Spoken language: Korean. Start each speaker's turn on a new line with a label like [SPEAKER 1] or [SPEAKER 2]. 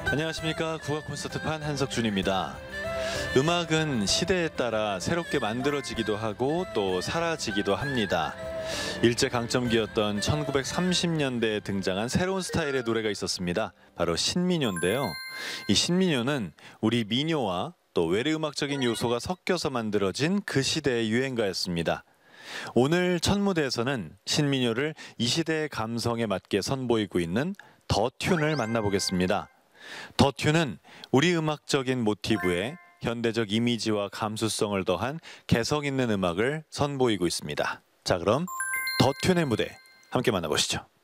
[SPEAKER 1] 안녕하십니까. 국악 콘서트판 한석준입니다. 음악은 시대에 따라 새롭게 만들어지기도 하고 또 사라지기도 합니다. 일제강점기였던 1930년대에 등장한 새로운 스타일의 노래가 있었습니다. 바로 신민요인데요. 이 신민요는 우리 민요와 또 외래음악적인 요소가 섞여서 만들어진 그 시대의 유행가였습니다. 오늘 첫 무대에서는 신민요를 이 시대의 감성에 맞게 선보이고 있는 더 튠을 만나보겠습니다. 더 튠은 우리 음악적인 모티브에 현대적 이미지와 감수성을 더한 개성 있는 음악을 선보이고 있습니다. 자, 그럼 더 튠의 무대 함께 만나보시죠.